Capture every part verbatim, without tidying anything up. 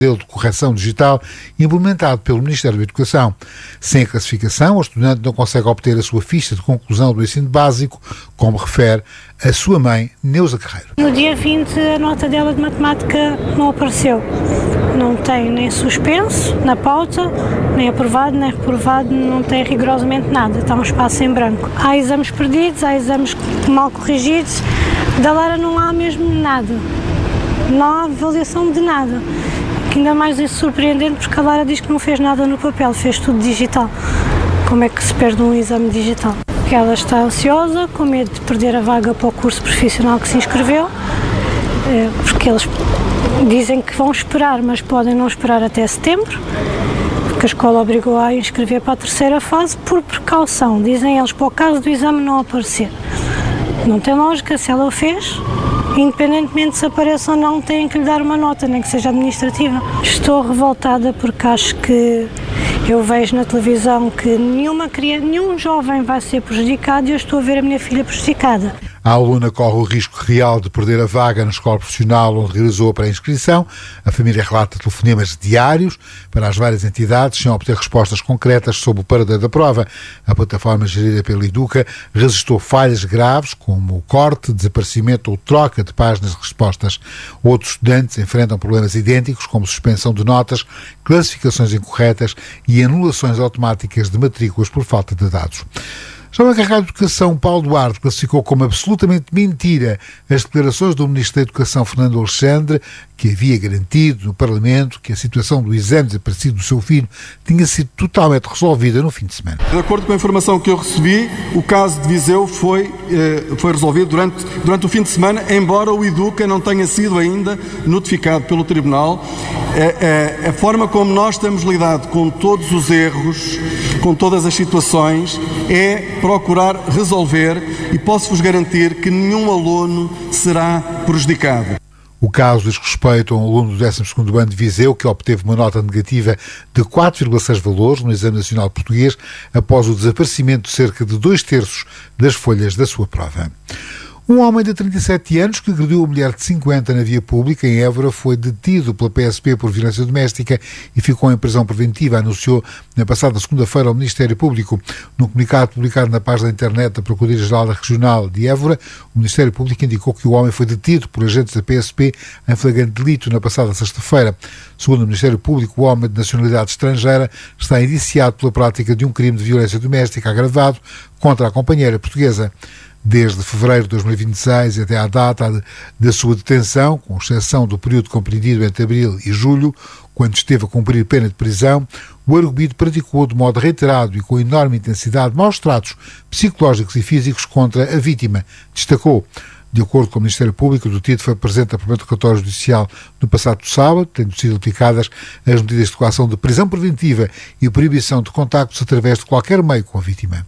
modelo de correção digital implementado pelo Ministério da Educação. Sem a classificação, o estudante não consegue obter a sua ficha de conclusão do ensino básico, como refere a sua mãe, Neuza Carreiro. No dia vinte, a nota dela de matemática não apareceu. Não tem nem suspenso na pauta, nem aprovado, nem reprovado, não tem rigorosamente nada. Está um espaço em branco. Há exames perdidos, há exames mal corrigidos. Da Lara não há mesmo nada. Não há avaliação de nada. Que ainda mais é surpreendente porque a Lara diz que não fez nada no papel, fez tudo digital. Como é que se perde um exame digital? Porque ela está ansiosa, com medo de perder a vaga para o curso profissional que se inscreveu, porque eles dizem que vão esperar, mas podem não esperar até setembro, porque a escola obrigou a inscrever para a terceira fase por precaução, dizem eles, para o caso do exame não aparecer. Não tem lógica, se ela o fez, independentemente se apareça ou não, têm que lhe dar uma nota, nem que seja administrativa. Estou revoltada porque acho que eu vejo na televisão que nenhuma criança, nenhum jovem vai ser prejudicado e eu estou a ver a minha filha prejudicada. A aluna corre o risco real de perder a vaga na escola profissional onde realizou a pré-inscrição. A família relata telefonemas diários para as várias entidades sem obter respostas concretas sobre o paradeiro da prova. A plataforma gerida pela Educa registrou falhas graves, como o corte, desaparecimento ou troca de páginas de respostas. Outros estudantes enfrentam problemas idênticos, como suspensão de notas, classificações incorretas e anulações automáticas de matrículas por falta de dados. Já o encarregado de Educação, Paulo Duarte, classificou como absolutamente mentira as declarações do Ministro da Educação, Fernando Alexandre, que havia garantido no Parlamento que a situação do exame desaparecido do seu filho tinha sido totalmente resolvida no fim de semana. De acordo com a informação que eu recebi, o caso de Viseu foi, eh, foi resolvido durante, durante o fim de semana, embora o Educa não tenha sido ainda notificado pelo Tribunal. Eh, eh, a forma como nós temos lidado com todos os erros, com todas as situações, é procurar resolver e posso-vos garantir que nenhum aluno será prejudicado. O caso diz respeito a um aluno do décimo segundo ano de Viseu que obteve uma nota negativa de quatro vírgula seis valores no Exame Nacional de Português após o desaparecimento de cerca de dois terços das folhas da sua prova. Um homem de trinta e sete anos que agrediu uma mulher de cinquenta na via pública em Évora foi detido pela P S P por violência doméstica e ficou em prisão preventiva, anunciou na passada segunda-feira ao Ministério Público. No comunicado publicado na página da internet da Procuradoria-Geral da Regional de Évora, o Ministério Público indicou que o homem foi detido por agentes da P S P em flagrante delito na passada sexta-feira. Segundo o Ministério Público, o homem de nacionalidade estrangeira está indiciado pela prática de um crime de violência doméstica agravado contra a companheira portuguesa. Desde fevereiro de dois mil e vinte e seis até à data da sua detenção, com exceção do período compreendido entre abril e julho, quando esteve a cumprir pena de prisão, o arguido praticou de modo reiterado e com enorme intensidade maus tratos psicológicos e físicos contra a vítima, destacou. De acordo com o Ministério Público, o detido foi presente a primeiro interrogatório judicial no passado sábado, tendo sido aplicadas as medidas de coação de prisão preventiva e proibição de contactos através de qualquer meio com a vítima.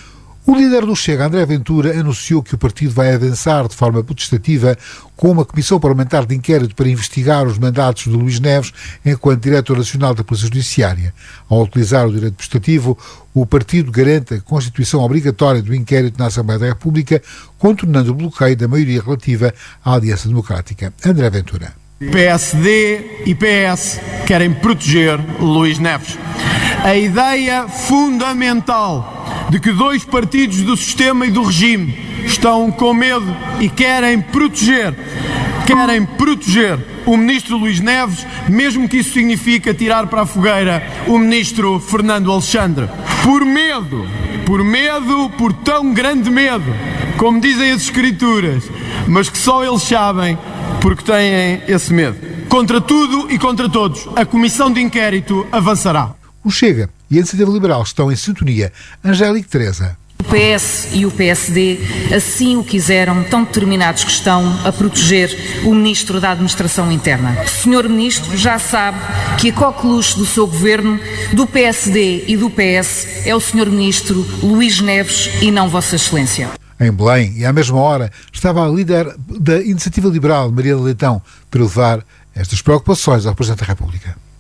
O líder do Chega, André Ventura, anunciou que o partido vai avançar de forma potestativa com uma comissão parlamentar de inquérito para investigar os mandatos de Luís Neves enquanto Diretor Nacional da Polícia Judiciária. Ao utilizar o direito potestativo, o partido garante a constituição obrigatória do inquérito na Assembleia da República, contornando o bloqueio da maioria relativa à Aliança Democrática. André Ventura. P S D e P S querem proteger Luís Neves. A ideia fundamental de que dois partidos do sistema e do regime estão com medo e querem proteger, querem proteger o ministro Luís Neves, mesmo que isso signifique tirar para a fogueira o ministro Fernando Alexandre. Por medo, por medo, por tão grande medo, como dizem as Escrituras, mas que só eles sabem porque têm esse medo. Contra tudo e contra todos, a comissão de inquérito avançará. O Chega e a Iniciativa Liberal estão em sintonia. Angélica Teresa. O P S e o P S D assim o quiseram, tão determinados que estão a proteger o Ministro da Administração Interna. O senhor Ministro já sabe que a coqueluche do seu governo, do P S D e do P S, é o senhor Ministro Luís Neves e não Vossa Excelência. Em Belém, e à mesma hora, estava a líder da Iniciativa Liberal, Mariana Leitão, para levar estas preocupações ao Presidente da República.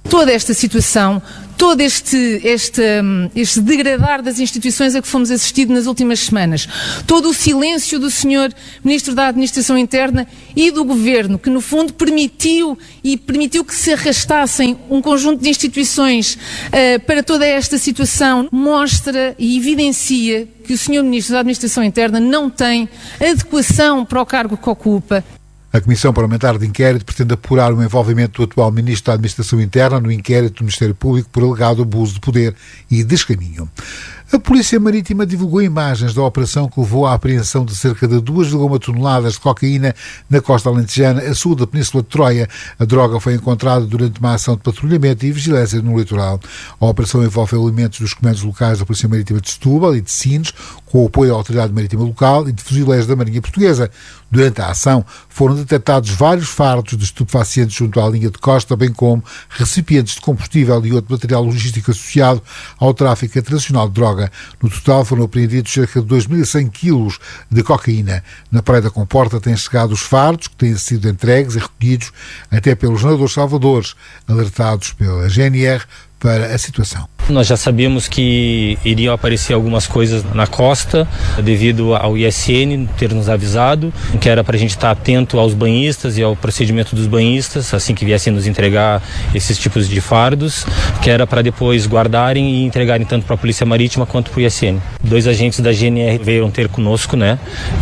Toda esta situação, todo este, este, este degradar das instituições a que fomos assistidos nas últimas semanas, todo o silêncio do senhor Ministro da Administração Interna e do Governo, que no fundo permitiu e permitiu que se arrastassem um conjunto de instituições uh, para toda esta situação, mostra e evidencia que o senhor Ministro da Administração Interna não tem adequação para o cargo que ocupa. A Comissão Parlamentar de Inquérito pretende apurar o envolvimento do atual Ministro da Administração Interna no inquérito do Ministério Público por alegado abuso de poder e descaminho. A Polícia Marítima divulgou imagens da operação que levou à apreensão de cerca de duas vírgula uma toneladas de cocaína na costa alentejana, a sul da Península de Troia. A droga foi encontrada durante uma ação de patrulhamento e vigilância no litoral. A operação envolve elementos dos comandos locais da Polícia Marítima de Setúbal e de Sines, com o apoio da Autoridade Marítima Local e de fuzileiros da Marinha Portuguesa. Durante a ação, foram detectados vários fardos de estupefacientes junto à linha de costa, bem como recipientes de combustível e outro material logístico associado ao tráfico internacional de droga. No total foram apreendidos cerca de dois mil e cem quilos de cocaína. Na Praia da Comporta têm chegado os fardos, que têm sido entregues e recolhidos até pelos nadadores salvadores, alertados pela G N R para a situação. Nós já sabíamos que iriam aparecer algumas coisas na costa, devido ao I S N ter nos avisado, que era para a gente estar atento aos banhistas e ao procedimento dos banhistas, assim que viessem nos entregar esses tipos de fardos, que era para depois guardarem e entregarem tanto para a Polícia Marítima quanto para o I S N. Dois agentes da G N R veio ter conosco, né,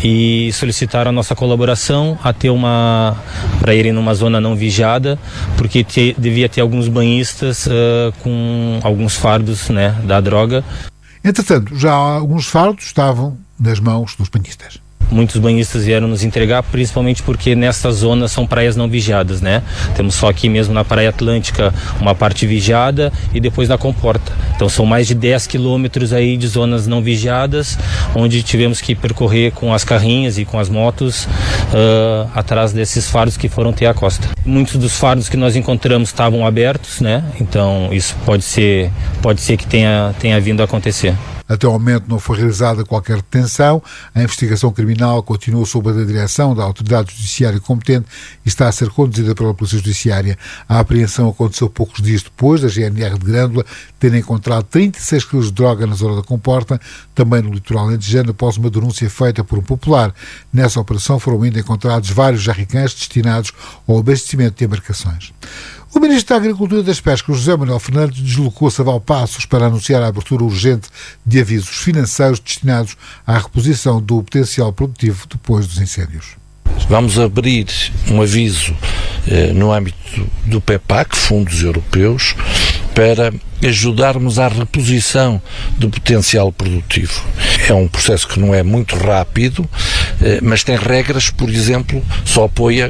e solicitaram a nossa colaboração a ter uma, para irem numa zona não vigiada, porque te, devia ter alguns banhistas uh, com alguns fardos, né, da droga. Entretanto, já alguns fardos estavam nas mãos dos banhistas. Muitos banhistas vieram nos entregar, principalmente porque nessa zona são praias não vigiadas, né? Temos só aqui mesmo na Praia Atlântica uma parte vigiada e depois na Comporta. Então são mais de dez quilômetros aí de zonas não vigiadas, onde tivemos que percorrer com as carrinhas e com as motos uh, atrás desses fardos que foram ter a costa. Muitos dos fardos que nós encontramos estavam abertos, né? Então isso pode ser, pode ser que tenha, tenha vindo a acontecer. Até o momento não foi realizada qualquer detenção. A investigação criminal continua sob a direção da autoridade judiciária competente e está a ser conduzida pela Polícia Judiciária. A apreensão aconteceu poucos dias depois da G N R de Grândola ter encontrado trinta e seis quilos de droga na zona da Comporta, também no litoral alentejano, após uma denúncia feita por um popular. Nessa operação foram ainda encontrados vários jerrycans destinados ao abastecimento de embarcações. O Ministro da Agricultura e das Pescas, José Manuel Fernandes, deslocou-se a Valpaços para anunciar a abertura urgente de avisos financeiros destinados à reposição do potencial produtivo depois dos incêndios. Vamos abrir um aviso eh, no âmbito do PEPAC, Fundos Europeus, para ajudarmos à reposição do potencial produtivo. É um processo que não é muito rápido, eh, mas tem regras, por exemplo, só apoia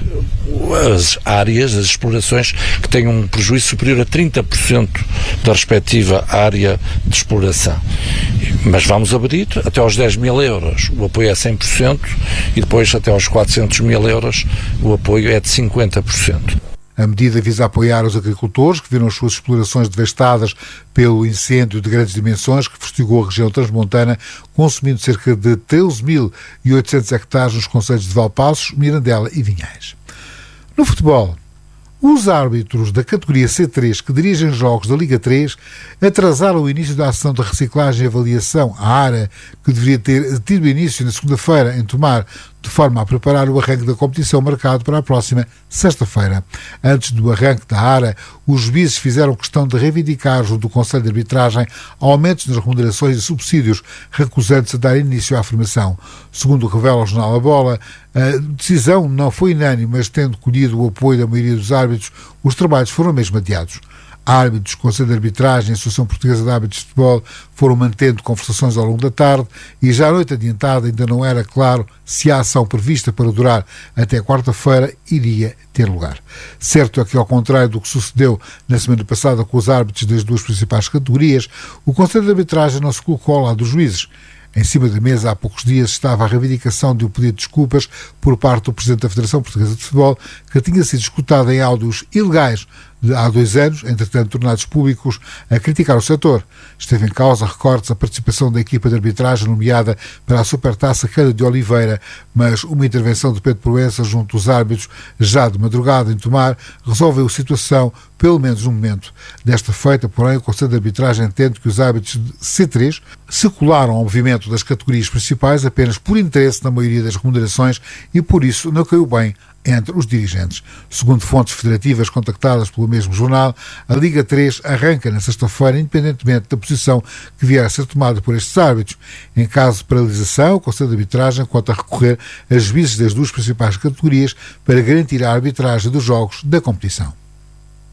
as áreas, as explorações que têm um prejuízo superior a trinta por cento da respectiva área de exploração. Mas vamos abrir até aos dez mil euros, o apoio é cem por cento, e depois até aos quatrocentos mil euros o apoio é de cinquenta por cento. A medida visa apoiar os agricultores que viram as suas explorações devastadas pelo incêndio de grandes dimensões que fustigou a região transmontana, consumindo cerca de treze mil e oitocentos hectares nos concelhos de Valpaços, Mirandela e Vinhais. No futebol, os árbitros da categoria C três que dirigem jogos da Liga três atrasaram o início da ação de reciclagem e avaliação, a ARA, que deveria ter tido início na segunda-feira em Tomar, de forma a preparar o arranque da competição marcado para a próxima sexta-feira. Antes do arranque da ARA, os juízes fizeram questão de reivindicar junto do Conselho de Arbitragem aumentos nas remunerações e subsídios, recusando-se a dar início à formação. Segundo revela o jornal A Bola, a decisão não foi unânime, mas tendo colhido o apoio da maioria dos árbitros, os trabalhos foram mesmo adiados. Árbitros, Conselho de Arbitragem e Associação Portuguesa de Árbitros de Futebol foram mantendo conversações ao longo da tarde e já à noite adiantada ainda não era claro se a ação prevista para durar até quarta-feira iria ter lugar. Certo é que, ao contrário do que sucedeu na semana passada com os árbitros das duas principais categorias, o Conselho de Arbitragem não se colocou ao lado dos juízes. Em cima da mesa, há poucos dias, estava a reivindicação de um pedido de desculpas por parte do Presidente da Federação Portuguesa de Futebol, que tinha sido escutado em áudios ilegais de há dois anos, entretanto tornados públicos, a criticar o setor. Esteve em causa, recortes, a participação da equipa de arbitragem nomeada para a Supertaça Cândida de Oliveira, mas uma intervenção de Pedro Proença junto dos árbitros, já de madrugada em Tomar, resolveu a situação, pelo menos no momento. Desta feita, porém, o Conselho de Arbitragem entende que os árbitros de C três se colaram ao movimento das categorias principais apenas por interesse na maioria das remunerações e, por isso, não caiu bem entre os dirigentes. Segundo fontes federativas contactadas pelo mesmo jornal, a Liga três arranca na sexta-feira, independentemente da posição que vier a ser tomada por estes árbitros. Em caso de paralisação, o Conselho de Arbitragem conta recorrer a juízes das duas principais categorias para garantir a arbitragem dos jogos da competição.